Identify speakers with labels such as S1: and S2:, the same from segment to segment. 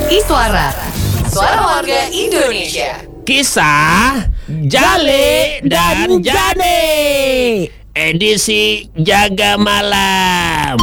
S1: Iswara, suara warga Indonesia.
S2: Kisah Jale dan Jane, edisi Jaga Malam.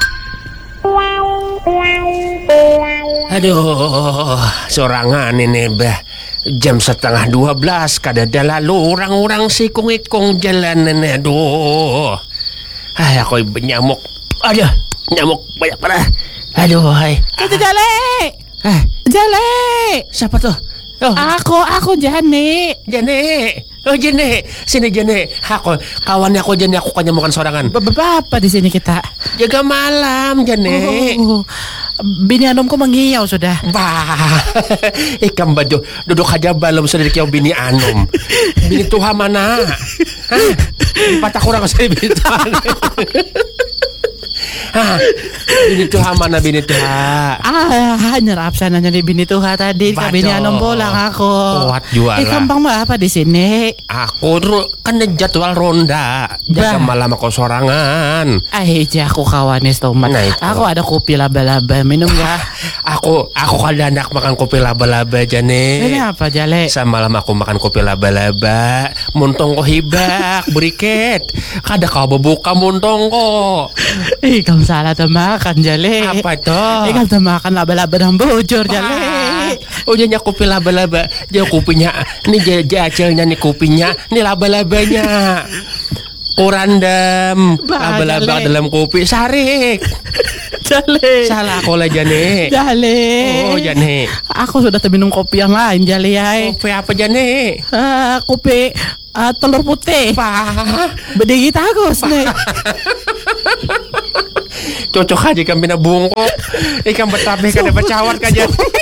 S2: Aduh, sorangan ini bah. Jam 11:30 kadada lalu orang-orang sikung-ikung jalan ini. Aduh, aku nyamuk. Aduh, nyamuk banyak parah. Aduh, hai.
S3: Itu Jale. Jale.
S2: Siapa tuh? Oh,
S3: Aku Jane.
S2: Jane. Oh, Jane. Sini Jane. Kawannya aku Jane, aku kan nyamukan sorangan.
S3: Apa di sini kita?
S2: Jaga malam, Jane.
S3: Oh, bini anomku mengiyau sudah.
S2: Bah, ikan baju duduk aja belum sedikit kau bini anom. Bini Tuhan mana? Hah? Patah kurang saya bini Tuhan. Hah? Bini Tuhan mana bini Tuhan?
S3: Nyerap sananya di bini Tuhan tadi.
S2: Waduh.
S3: Bini anom bolang aku.
S2: Kuat juara.
S3: Gampang mah apa di sini?
S2: Aku kan jadwal ronda. Jaga malam aku sorangan.
S3: Aku kawanis tomat.
S2: Nah, itu.
S3: Aku ada kopi laba-laba minum ya.
S2: Aku kada anak makan kopi laba-laba Jane.
S3: Ini apa Jale?
S2: Semalam aku makan kopi laba-laba. Muntong ko hibak beriket. Kada kau berbuka muntong ko.
S3: Kamu salah makan Jale.
S2: Apa itu?
S3: Kamu makan laba-laba dan bocor Jale.
S2: Ujanya kopi laba-laba. Dia kopinya. Ini jacilnya nih kopinya. Ini laba-labanya. Kurandam. Laba-laba dalam kopi. Sarik.
S3: Jale.
S2: Salah aku lah Jane.
S3: Jale.
S2: Oh Jane.
S3: Aku sudah terminum kopi yang lain Jale ya.
S2: Kopi apa Jane?
S3: Kopi telur putih.
S2: Apa?
S3: Bedegit agus nih.
S2: Cocok aja kan bina bungkuk. Ikan betabe kada bacawat kajian.